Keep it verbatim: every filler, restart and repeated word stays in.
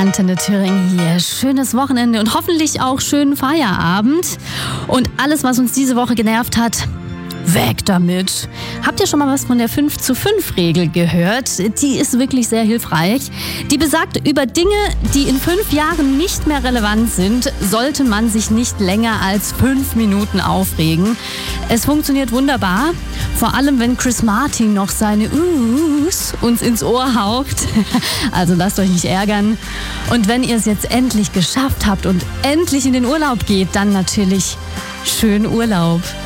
Antenne Thüringen hier. Schönes Wochenende und hoffentlich auch schönen Feierabend. Und alles, was uns diese Woche genervt hat, weg damit. Habt ihr schon mal was von der fünf zu fünf Regel gehört? Die ist wirklich sehr hilfreich. Die besagt, über Dinge, die in fünf Jahren nicht mehr relevant sind, sollte man sich nicht länger als fünf Minuten aufregen. Es funktioniert wunderbar. Vor allem, wenn Chris Martin noch seine Uhs uns ins Ohr haucht. Also lasst euch nicht ärgern. Und wenn ihr es jetzt endlich geschafft habt und endlich in den Urlaub geht, dann natürlich schönen Urlaub.